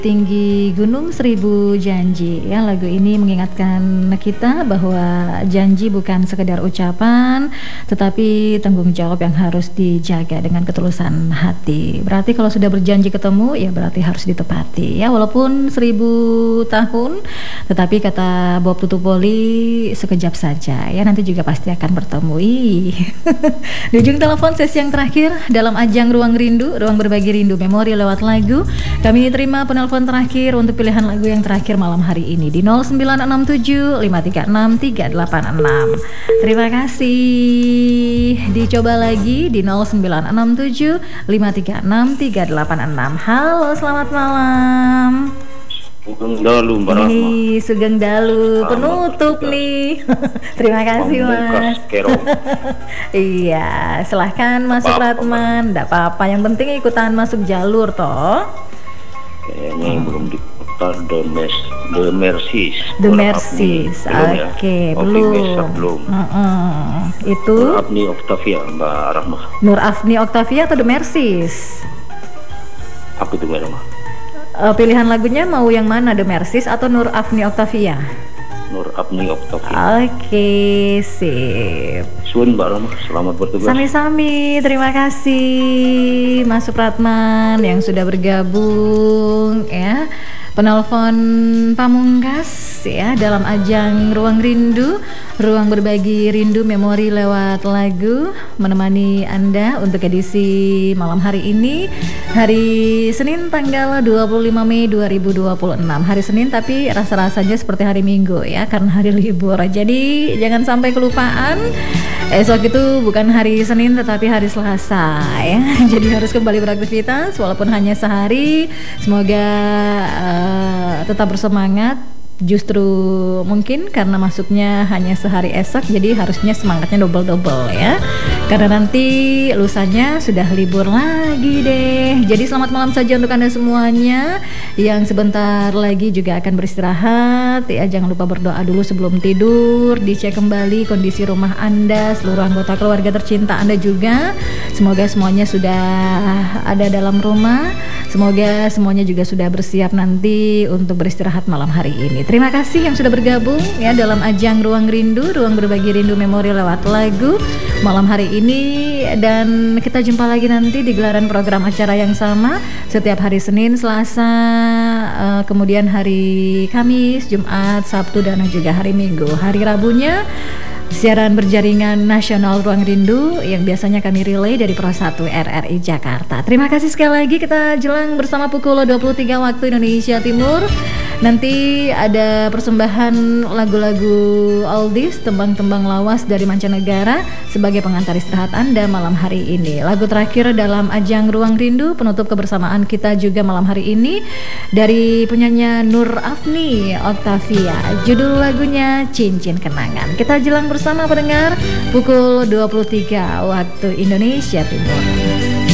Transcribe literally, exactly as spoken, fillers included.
Tinggi Gunung Seribu Janji ya, lagu ini mengingatkan kita bahwa janji bukan sekedar ucapan tetapi tanggung jawab yang harus dijaga dengan ketulusan hati. Berarti kalau sudah berjanji ketemu ya berarti harus ditepati ya, walaupun seribu tahun tetapi kata Bob Tutupoli sekejap saja ya, nanti juga pasti akan bertemu. Ih. Di ujung telepon sesi yang terakhir dalam ajang Ruang Rindu, ruang berbagi rindu memori lewat lagu, kami terima penelpon Telepon terakhir untuk pilihan lagu yang terakhir malam hari ini di nol sembilan enam tujuh lima tiga enam tiga delapan enam. Terima kasih. Dicoba lagi di nol sembilan enam tujuh lima tiga enam tiga delapan enam. Halo, selamat malam. Sugeng Dalu, Mbak Rahma. Hei, Sugeng Dalu, penutup nih. Terima kasih, Mas. Iya, silahkan masuk Ratman. Tidak apa-apa, yang penting ikutan masuk jalur toh. Kayaknya hmm. belum diputar The Mes The Mercies. The Mercies, oke, okay, belum. belum. Uh -uh. Itu Nur Afni Octavia, Mbak Rahma. Nur Afni Octavia atau The Mercies? Apa itu, Mbak Rahma? Uh, pilihan lagunya mau yang mana, The Mercies atau Nur Afni Octavia? Nur Afni Octavia. Oke, okay, sip. Suun, Mbak Rahma, selamat bertugas. Sami-sami, terima kasih Mas Supratman yang sudah bergabung ya. Penelpon pamungkas ya dalam ajang Ruang Rindu, ruang berbagi rindu memori lewat lagu, menemani Anda untuk edisi malam hari ini, hari Senin tanggal dua puluh lima Mei dua ribu dua puluh enam. Hari Senin tapi rasa-rasanya seperti hari Minggu ya, karena hari libur. Jadi jangan sampai kelupaan, esok itu bukan hari Senin tetapi hari Selasa ya. Jadi harus kembali beraktivitas walaupun hanya sehari. Semoga uh, tetap bersemangat. Justru mungkin karena masuknya hanya sehari esok, jadi harusnya semangatnya double-double ya, karena nanti lusanya sudah libur lagi deh. Jadi selamat malam saja untuk Anda semuanya yang sebentar lagi juga akan beristirahat ya. Jangan lupa berdoa dulu sebelum tidur, dicek kembali kondisi rumah Anda, seluruh anggota keluarga tercinta Anda juga. Semoga semuanya sudah ada dalam rumah, semoga semuanya juga sudah bersiap nanti untuk beristirahat malam hari ini. Terima kasih yang sudah bergabung ya dalam ajang Ruang Rindu, ruang berbagi rindu memori lewat lagu malam hari ini, dan kita jumpa lagi nanti di gelaran program acara yang sama setiap hari Senin, Selasa, uh, kemudian hari Kamis, Jumat, Sabtu, dan juga hari Minggu. Hari Rabunya siaran berjaringan nasional Ruang Rindu yang biasanya kami relay dari Pro satu R R I Jakarta. Terima kasih sekali lagi, kita jelang bersama pukul dua puluh tiga waktu Indonesia Timur. Nanti ada persembahan lagu-lagu oldies, tembang-tembang lawas dari mancanegara sebagai pengantar istirahat Anda malam hari ini. Lagu terakhir dalam ajang Ruang Rindu, penutup kebersamaan kita juga malam hari ini dari penyanyi Nur Afni Octavia. Judul lagunya Cincin Kenangan. Kita jelang bersama pendengar pukul dua puluh tiga waktu Indonesia Timur.